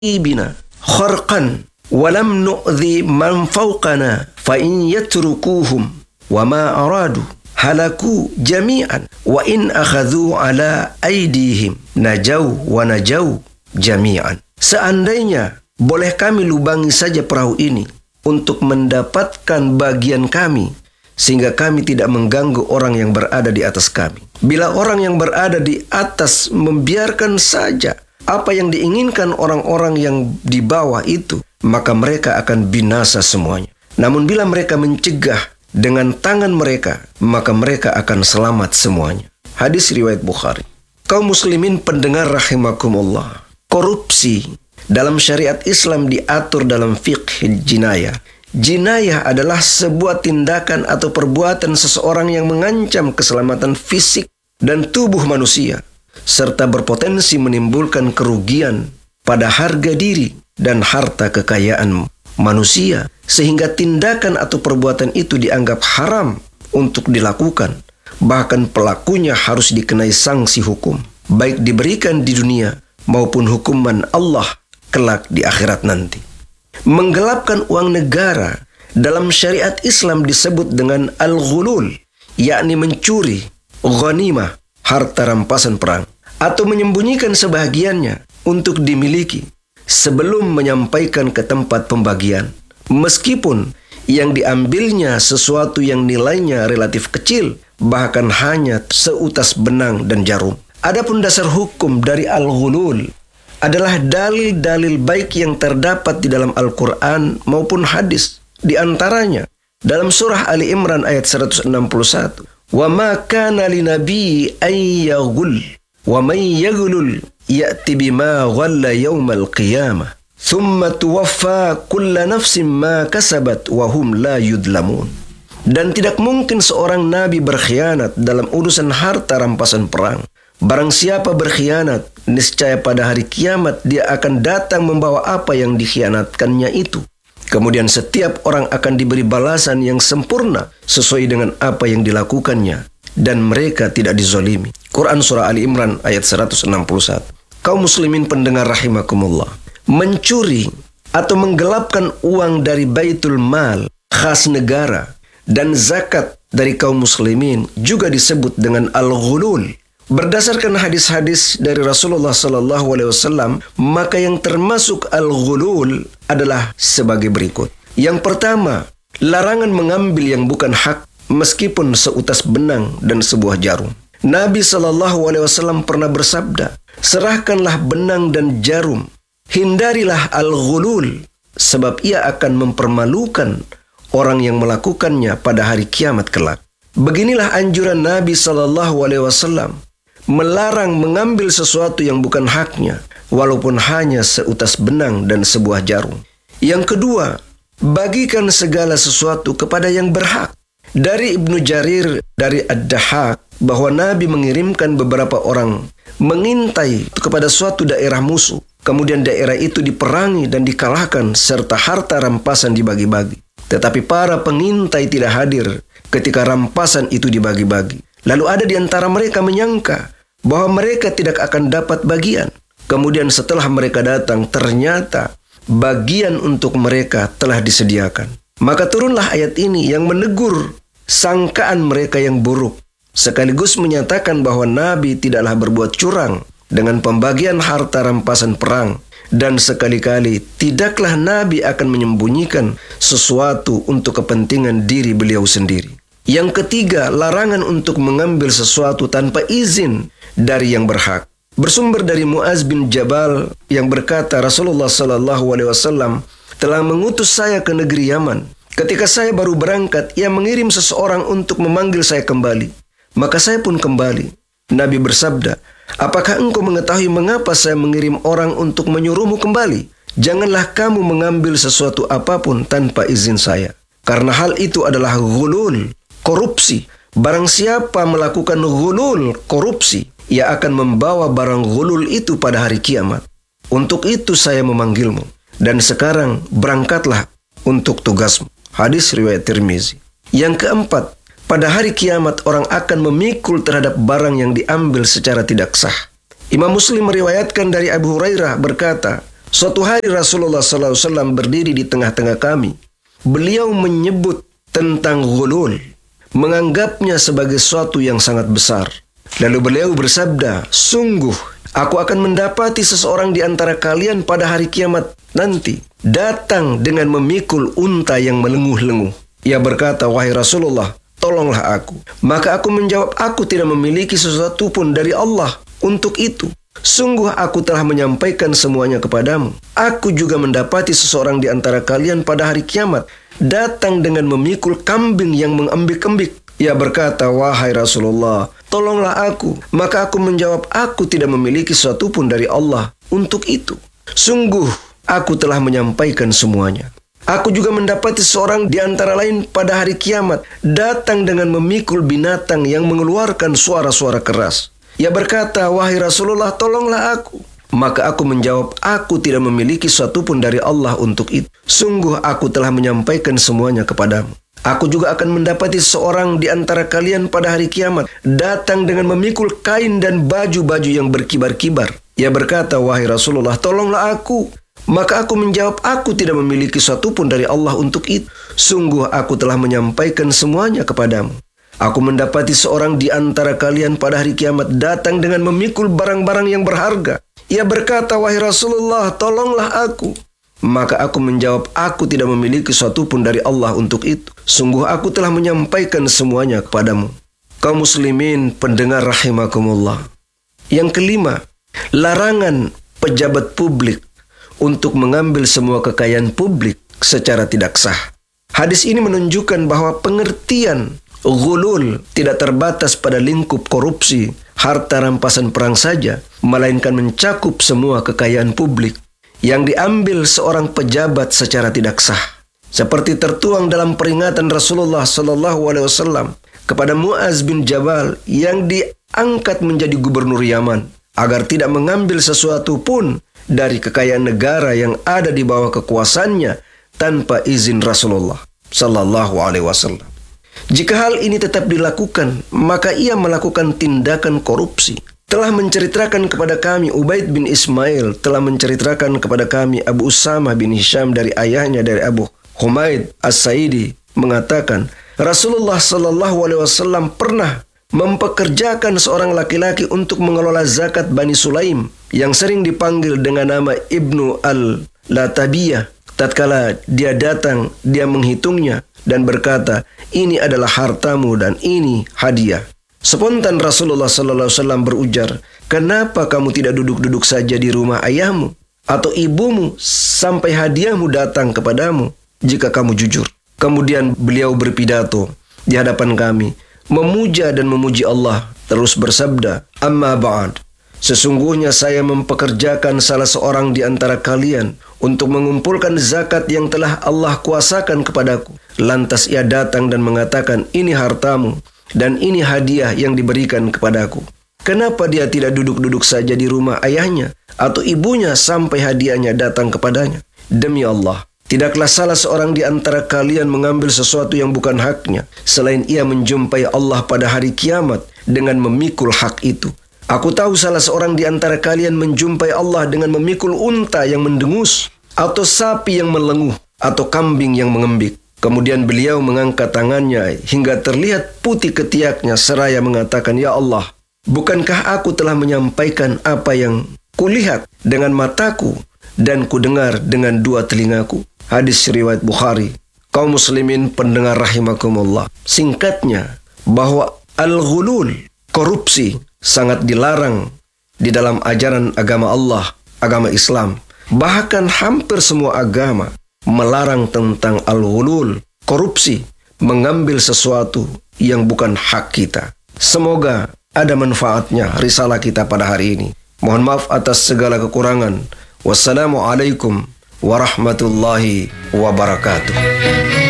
bina kharqan walam nu'dhi man fawqana fa in yatrukuhum wa ma aradu halaku jami'an wa in akhadhu ala aidihim najau wa najau jami'an. Seandainya boleh kami lubangi saja perahu ini untuk mendapatkan bagian kami, sehingga kami tidak mengganggu orang yang berada di atas kami. Bila orang yang berada di atas membiarkan saja apa yang diinginkan orang-orang yang di bawah itu, maka mereka akan binasa semuanya. Namun bila mereka mencegah dengan tangan mereka, maka mereka akan selamat semuanya. Hadis riwayat Bukhari. Kaum muslimin pendengar rahimakumullah, korupsi dalam syariat Islam diatur dalam fiqh jinayah. Jinayah adalah sebuah tindakan atau perbuatan seseorang yang mengancam keselamatan fisik dan tubuh manusia, serta berpotensi menimbulkan kerugian pada harga diri dan harta kekayaan manusia, sehingga tindakan atau perbuatan itu dianggap haram untuk dilakukan. Bahkan pelakunya harus dikenai sanksi hukum, baik diberikan di dunia maupun hukuman Allah kelak di akhirat nanti. Menggelapkan uang negara dalam syariat Islam disebut dengan al-ghulul, yakni mencuri ghanimah, harta rampasan perang, atau menyembunyikan sebahagiannya untuk dimiliki sebelum menyampaikan ke tempat pembagian, meskipun yang diambilnya sesuatu yang nilainya relatif kecil, bahkan hanya seutas benang dan jarum. Adapun dasar hukum dari al-ghulul adalah dalil-dalil baik yang terdapat di dalam Al-Quran maupun hadis. Di antaranya dalam surah Ali Imran ayat 161, "Wa ma kana linabiyyi an yaghul wa man yaghlul ya'ti bima ghalla yaumal qiyamah thumma tuwaffa kullu nafsin ma kasabat wa hum la yudlamun." Dan tidak mungkin seorang nabi berkhianat dalam urusan harta rampasan perang. Barang siapa berkhianat, niscaya pada hari kiamat dia akan datang membawa apa yang dikhianatkannya itu. Kemudian setiap orang akan diberi balasan yang sempurna sesuai dengan apa yang dilakukannya, dan mereka tidak dizolimi. Quran Surah Ali Imran ayat 161. Kaum muslimin pendengar rahimakumullah, mencuri atau menggelapkan uang dari baitul mal khas negara dan zakat dari kaum muslimin juga disebut dengan al-ghulul. Berdasarkan hadis-hadis dari Rasulullah SAW, maka yang termasuk al-ghulul adalah sebagai berikut. Yang pertama, larangan mengambil yang bukan hak meskipun seutas benang dan sebuah jarum. Nabi SAW pernah bersabda, "Serahkanlah benang dan jarum, hindarilah al-ghulul, sebab ia akan mempermalukan orang yang melakukannya pada hari kiamat kelak." Beginilah anjuran Nabi SAW, melarang mengambil sesuatu yang bukan haknya, walaupun hanya seutas benang dan sebuah jarum. Yang kedua, bagikan segala sesuatu kepada yang berhak. Dari Ibnu Jarir dari Ad-Dahhak bahwa Nabi mengirimkan beberapa orang mengintai kepada suatu daerah musuh. Kemudian daerah itu diperangi dan dikalahkan serta harta rampasan dibagi-bagi. Tetapi para pengintai tidak hadir ketika rampasan itu dibagi-bagi. Lalu ada di antara mereka menyangka bahwa mereka tidak akan dapat bagian. Kemudian setelah mereka datang, ternyata bagian untuk mereka telah disediakan. Maka turunlah ayat ini yang menegur sangkaan mereka yang buruk, sekaligus menyatakan bahwa Nabi tidaklah berbuat curang dengan pembagian harta rampasan perang, dan sekali-kali tidaklah Nabi akan menyembunyikan sesuatu untuk kepentingan diri beliau sendiri. Yang ketiga, larangan untuk mengambil sesuatu tanpa izin dari yang berhak. Bersumber dari Muaz bin Jabal yang berkata, Rasulullah SAW telah mengutus saya ke negeri Yaman. Ketika saya baru berangkat, ia mengirim seseorang untuk memanggil saya kembali. Maka saya pun kembali. Nabi bersabda, "Apakah engkau mengetahui mengapa saya mengirim orang untuk menyuruhmu kembali? Janganlah kamu mengambil sesuatu apapun tanpa izin saya. Karena hal itu adalah ghulul, korupsi. Barang siapa melakukan ghulul, korupsi, ia akan membawa barang ghulul itu pada hari kiamat. Untuk itu saya memanggilmu. Dan sekarang berangkatlah untuk tugasmu." Hadis riwayat Tirmizi. Yang keempat, pada hari kiamat orang akan memikul terhadap barang yang diambil secara tidak sah. Imam Muslim meriwayatkan dari Abu Hurairah berkata, Suatu hari Rasulullah SAW berdiri di tengah-tengah kami. Beliau menyebut tentang ghulul, menganggapnya sebagai sesuatu yang sangat besar. Lalu beliau bersabda, sungguh aku akan mendapati seseorang di antara kalian pada hari kiamat nanti datang dengan memikul unta yang melenguh-lenguh. Ia berkata, wahai Rasulullah, tolonglah aku. Maka aku menjawab, aku tidak memiliki sesuatu pun dari Allah untuk itu. Sungguh aku telah menyampaikan semuanya kepadamu. Aku juga mendapati seseorang di antara kalian pada hari kiamat datang dengan memikul kambing yang mengembik-embik. Ia berkata, wahai Rasulullah, tolonglah aku. Maka aku menjawab, aku tidak memiliki sesuatu pun dari Allah untuk itu. Sungguh aku telah menyampaikan semuanya. Aku juga mendapati seorang di antara lain pada hari kiamat datang dengan memikul binatang yang mengeluarkan suara-suara keras. Ia berkata, wahai Rasulullah, tolonglah aku. Maka aku menjawab, aku tidak memiliki sesuatu pun dari Allah untuk itu. Sungguh aku telah menyampaikan semuanya kepadamu. Aku juga akan mendapati seorang di antara kalian pada hari kiamat datang dengan memikul kain dan baju-baju yang berkibar-kibar. Ia berkata, wahai Rasulullah, tolonglah aku. Maka aku menjawab, aku tidak memiliki sesuatu pun dari Allah untuk itu. Sungguh aku telah menyampaikan semuanya kepadamu. Aku mendapati seorang di antara kalian pada hari kiamat datang dengan memikul barang-barang yang berharga. Ia berkata, wahai Rasulullah, tolonglah aku. Maka aku menjawab, aku tidak memiliki sesuatu pun dari Allah untuk itu. Sungguh aku telah menyampaikan semuanya kepadamu. Kaum muslimin pendengar rahimakumullah. Yang kelima, larangan pejabat publik untuk mengambil semua kekayaan publik secara tidak sah. Hadis ini menunjukkan bahwa pengertian ghulul tidak terbatas pada lingkup korupsi, harta rampasan perang saja, melainkan mencakup semua kekayaan publik yang diambil seorang pejabat secara tidak sah. Seperti tertuang dalam peringatan Rasulullah SAW kepada Muaz bin Jabal yang diangkat menjadi gubernur Yaman agar tidak mengambil sesuatu pun dari kekayaan negara yang ada di bawah kekuasaannya tanpa izin Rasulullah SAW. Jika hal ini tetap dilakukan, maka ia melakukan tindakan korupsi. Telah menceritakan kepada kami Ubaid bin Ismail, telah menceritakan kepada kami Abu Usamah bin Hisham dari ayahnya dari Abu Humaid As-Sa'idi mengatakan, Rasulullah SAW pernah mempekerjakan seorang laki-laki untuk mengelola zakat Bani Sulaim yang sering dipanggil dengan nama Ibnu Al-Latabiyah. Tatkala dia datang, dia menghitungnya dan berkata, ini adalah hartamu dan ini hadiah. Spontan Rasulullah SAW berujar, kenapa kamu tidak duduk-duduk saja di rumah ayahmu atau ibumu sampai hadiahmu datang kepadamu jika kamu jujur? Kemudian beliau berpidato di hadapan kami, memuja dan memuji Allah, terus bersabda, amma ba'd, sesungguhnya saya mempekerjakan salah seorang di antara kalian untuk mengumpulkan zakat yang telah Allah kuasakan kepadaku. Lantas ia datang dan mengatakan, ini hartamu dan ini hadiah yang diberikan kepadaku. Kenapa dia tidak duduk-duduk saja di rumah ayahnya atau ibunya sampai hadiahnya datang kepadanya? Demi Allah, tidaklah salah seorang di antara kalian mengambil sesuatu yang bukan haknya, selain ia menjumpai Allah pada hari kiamat dengan memikul hak itu. Aku tahu salah seorang di antara kalian menjumpai Allah dengan memikul unta yang mendengus, atau sapi yang melenguh, atau kambing yang mengembik. Kemudian beliau mengangkat tangannya hingga terlihat putih ketiaknya seraya mengatakan, ya Allah, bukankah aku telah menyampaikan apa yang kulihat dengan mataku dan kudengar dengan dua telingaku? Hadis riwayat Bukhari. Kaum muslimin pendengar rahimakumullah. Singkatnya, bahwa al-ghulul, korupsi, sangat dilarang di dalam ajaran agama Allah, agama Islam. Bahkan hampir semua agama melarang tentang al-ghulul, korupsi, mengambil sesuatu yang bukan hak kita. Semoga ada manfaatnya risalah kita pada hari ini. Mohon maaf atas segala kekurangan. Wassalamualaikum warahmatullahi wabarakatuh.